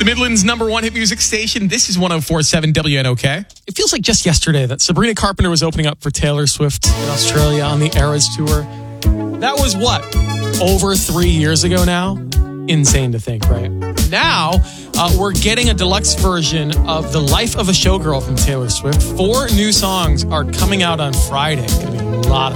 Midland's number one hit music station. This is 104.7 WNOK. It feels like just yesterday that Sabrina Carpenter was opening up for Taylor Swift in Australia on the Eras Tour. That was what? Over 3 years ago now? Insane to think, right? Now, we're getting a deluxe version of The Life of a Showgirl from Taylor Swift. 4 new songs are coming out on Friday. It's going to be a lot of